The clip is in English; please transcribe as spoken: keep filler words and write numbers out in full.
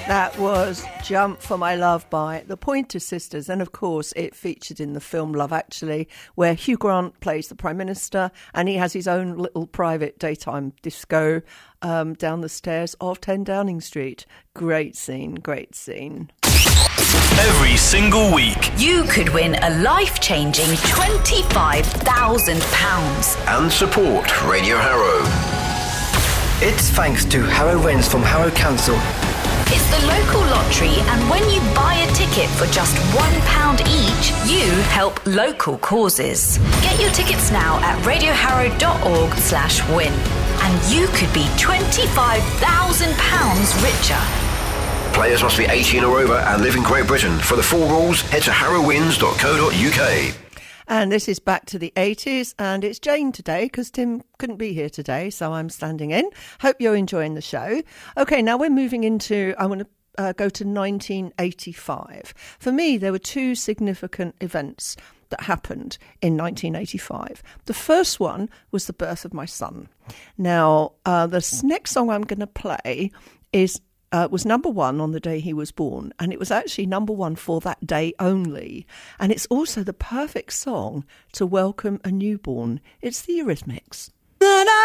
That was Jump for My Love by the Pointer Sisters, and of course it featured in the film Love Actually, where Hugh Grant plays the Prime Minister and he has his own little private daytime disco um, down the stairs of ten Downing Street. Great scene, great scene. Every single week you could win a life-changing twenty-five thousand pounds and support Radio Harrow. It's thanks to Harrow Wins from Harrow Council. It's the local lottery, and when you buy a ticket for just one pound each, you help local causes. Get your tickets now at radioharrow.org slash win, and you could be twenty-five thousand pounds richer. Players must be eighteen or over and live in Great Britain. For the full rules, head to harrow wins dot co dot uk. And this is back to the eighties, and it's Jane today because Tim couldn't be here today, so I'm standing in. Hope you're enjoying the show. Okay, now we're moving into, I want to uh, go to nineteen eighty-five. For me, there were two significant events that happened in nineteen eighty-five. The first one was the birth of my son. Now, uh, the next song I'm going to play is Uh, was number one on the day he was born, and it was actually number one for that day only. And it's also the perfect song to welcome a newborn. It's the Eurythmics.